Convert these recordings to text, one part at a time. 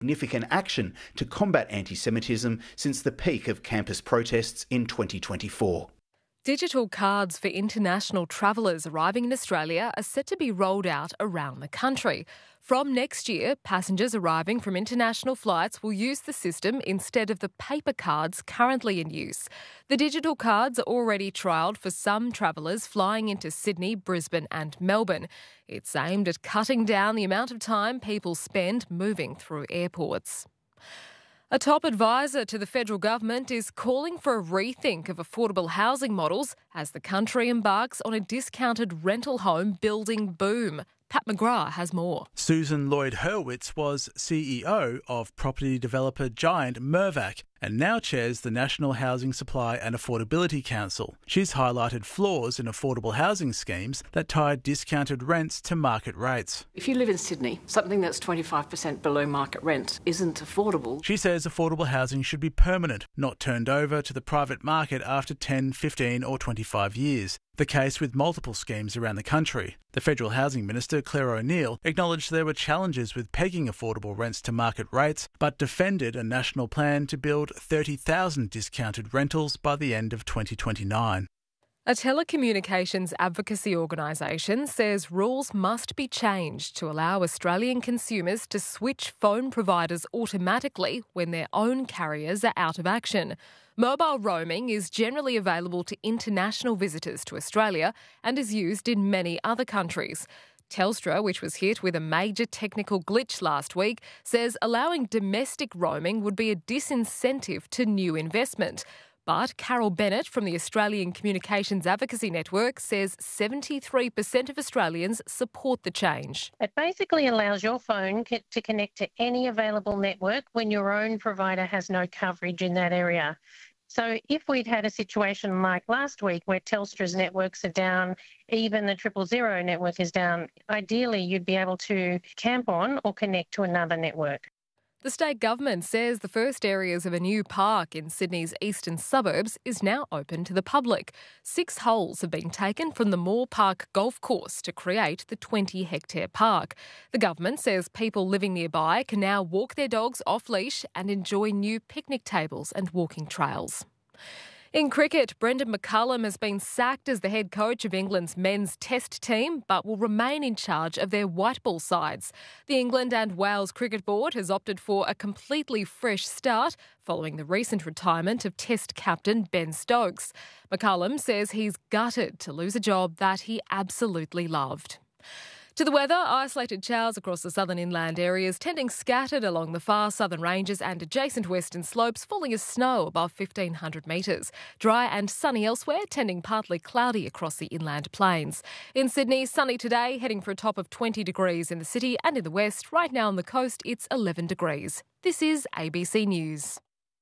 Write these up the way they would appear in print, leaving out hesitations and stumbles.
significant action to combat anti-Semitism since the peak of campus protests in 2024. Digital cards for international travellers arriving in Australia are set to be rolled out around the country. From next year, passengers arriving from international flights will use the system instead of the paper cards currently in use. The digital cards are already trialled for some travellers flying into Sydney, Brisbane and Melbourne. It's aimed at cutting down the amount of time people spend moving through airports. A top advisor to the federal government is calling for a rethink of affordable housing models as the country embarks on a discounted rental home building boom. Pat McGrath has more. Susan Lloyd-Hurwitz was CEO of property developer giant Mirvac and now chairs the National Housing Supply and Affordability Council. She's highlighted flaws in affordable housing schemes that tie discounted rents to market rates. If you live in Sydney, something that's 25% below market rent isn't affordable. She says affordable housing should be permanent, not turned over to the private market after 10, 15 or 25 years. The case with multiple schemes around the country. The Federal Housing Minister, Claire O'Neill, acknowledged there were challenges with pegging affordable rents to market rates, but defended a national plan to build 30,000 discounted rentals by the end of 2029. A telecommunications advocacy organisation says rules must be changed to allow Australian consumers to switch phone providers automatically when their own carriers are out of action. Mobile roaming is generally available to international visitors to Australia and is used in many other countries. Telstra, which was hit with a major technical glitch last week, says allowing domestic roaming would be a disincentive to new investment. But Carol Bennett from the Australian Communications Advocacy Network says 73% of Australians support the change. It basically allows your phone to connect to any available network when your own provider has no coverage in that area. So if we'd had a situation like last week where Telstra's networks are down, even the 000 network is down, ideally you'd be able to camp on or connect to another network. The state government says the first areas of a new park in Sydney's eastern suburbs is now open to the public. 6 holes have been taken from the Moore Park golf course to create the 20-hectare park. The government says people living nearby can now walk their dogs off-leash and enjoy new picnic tables and walking trails. In cricket, Brendan McCullum has been sacked as the head coach of England's men's test team, but will remain in charge of their white ball sides. The England and Wales Cricket Board has opted for a completely fresh start following the recent retirement of test captain Ben Stokes. McCullum says he's gutted to lose a job that he absolutely loved. To the weather, isolated showers across the southern inland areas, tending scattered along the far southern ranges and adjacent western slopes, falling as snow above 1,500 metres. Dry and sunny elsewhere, tending partly cloudy across the inland plains. In Sydney, sunny today, heading for a top of 20 degrees in the city and in the west. Right now on the coast, it's 11 degrees. This is ABC News.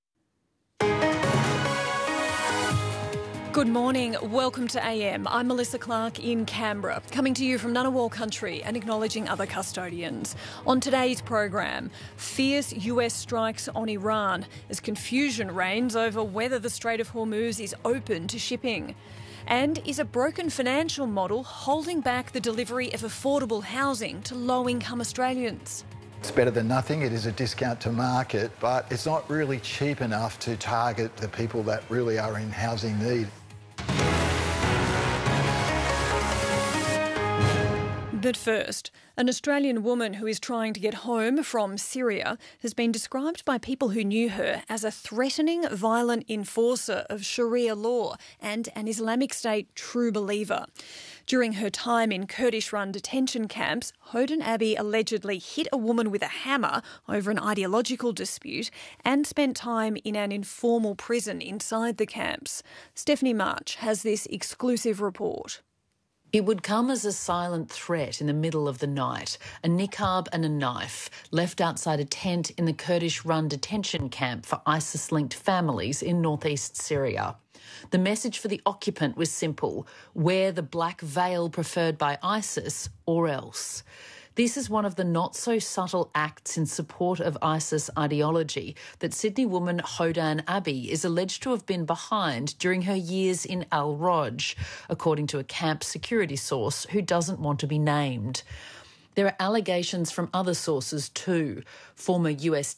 Good morning. Welcome to AM. I'm Melissa Clark in Canberra, coming to you from Ngunnawal country and acknowledging other custodians. On today's program, fierce US strikes on Iran as confusion reigns over whether the Strait of Hormuz is open to shipping. And is a broken financial model holding back the delivery of affordable housing to low-income Australians? It's better than nothing. It is a discount to market, but it's not really cheap enough to target the people that really are in housing need. But first, an Australian woman who is trying to get home from Syria has been described by people who knew her as a threatening, violent enforcer of Sharia law and an Islamic State true believer. During her time in Kurdish-run detention camps, Hoden Abbey allegedly hit a woman with a hammer over an ideological dispute and spent time in an informal prison inside the camps. Stephanie March has this exclusive report. It would come as a silent threat in the middle of the night, a niqab and a knife left outside a tent in the Kurdish-run detention camp for ISIS-linked families in northeast Syria. The message for the occupant was simple: wear the black veil preferred by ISIS or else. This is one of the not-so-subtle acts in support of ISIS ideology that Sydney woman Hodan Abbey is alleged to have been behind during her years in Al-Roj, according to a camp security source who doesn't want to be named. There are allegations from other sources too. Former US